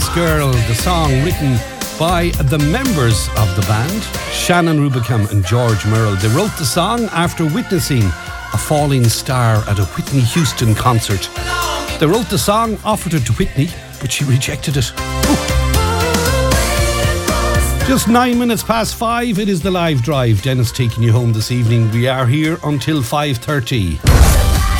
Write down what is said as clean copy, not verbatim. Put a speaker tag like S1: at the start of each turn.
S1: Girl, the song written by the members of the band, Shannon Rubicam and George Merrill. They wrote the song after witnessing a falling star at a Whitney Houston concert. They wrote the song, offered it to Whitney, but she rejected it. Just 9 minutes past 5, it is the live drive. Dennis taking you home this evening. We are here until 5:30.